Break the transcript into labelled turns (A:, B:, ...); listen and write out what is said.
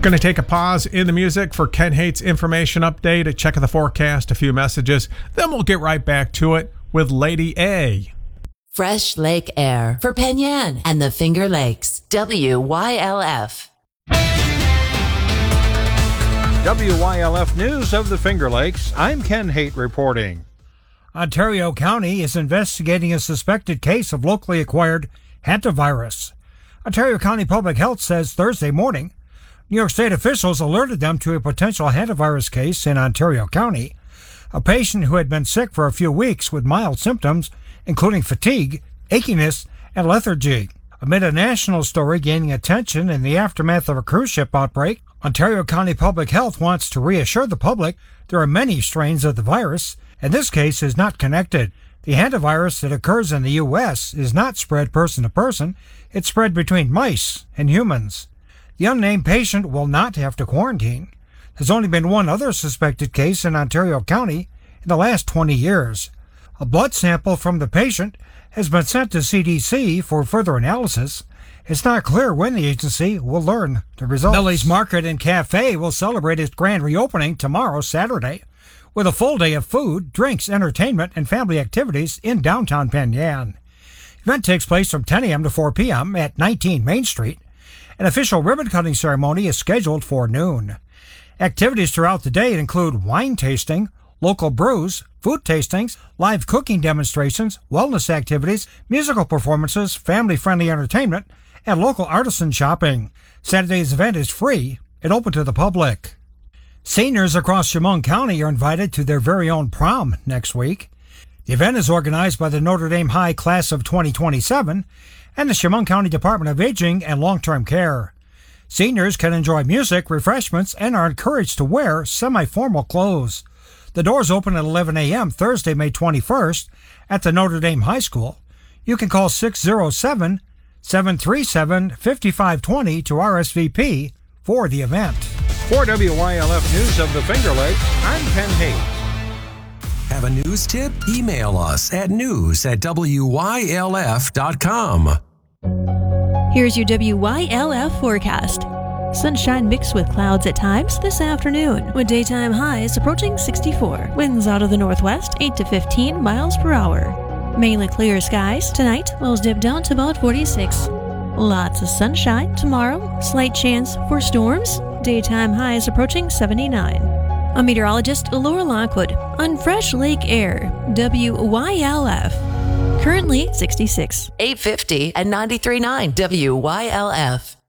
A: Going to take a pause in the music for Ken Hates information update, a check of the forecast, a few messages. Then we'll get right back to it with Lady A.
B: Fresh lake air for Penyan and the Finger Lakes. WYLF.
C: WYLF News of the Finger Lakes. I'm Ken Haight reporting.
D: Ontario County is investigating a suspected case of locally acquired hantavirus. Ontario County Public Health says Thursday morning, New York State officials alerted them to a potential hantavirus case in Ontario County. A patient who had been sick for a few weeks with mild symptoms, including fatigue, achiness, and lethargy. Amid a national story gaining attention in the aftermath of a cruise ship outbreak, Ontario County Public Health wants to reassure the public there are many strains of the virus, and this case is not connected. The hantavirus that occurs in the U.S. is not spread person to person. It's spread between mice and humans. The unnamed patient will not have to quarantine. There's only been one other suspected case in Ontario County in the last 20 years. A blood sample from the patient has been sent to CDC for further analysis. It's not clear when the agency will learn the results. Millie's Market and Cafe will celebrate its grand reopening tomorrow, Saturday, with a full day of food, drinks, entertainment, and family activities in downtown Penyan. The event takes place from 10 a.m. to 4 p.m. at 19 Main Street. An official ribbon-cutting ceremony is scheduled for noon. Activities throughout the day include wine tasting, local brews, food tastings, live cooking demonstrations, wellness activities, musical performances, family-friendly entertainment, and local artisan shopping. Saturday's event is free and open to the public. Seniors across Chemung County are invited to their very own prom next week. The event is organized by the Notre Dame High Class of 2027 and the Chemung County Department of Aging and Long-Term Care. Seniors can enjoy music, refreshments, and are encouraged to wear semi-formal clothes. The doors open at 11 a.m. Thursday, May 21st at the Notre Dame High School. You can call 607-737-5520 to RSVP for the event.
C: For WYLF News of the Finger Lakes, I'm Ken Haight.
E: Have a news tip? Email us at news@wylf.com.
F: Here's your WYLF forecast. Sunshine mixed with clouds at times this afternoon, with daytime highs approaching 64. Winds out of the northwest, 8 to 15 miles per hour. Mainly clear skies. Tonight, lows dip down to about 46. Lots of sunshine tomorrow. Slight chance for storms. Daytime highs approaching 79. I'm meteorologist Laura Lockwood on Fresh Lake Air, WYLF. Currently 66.
B: 850 and 93.9 WYLF.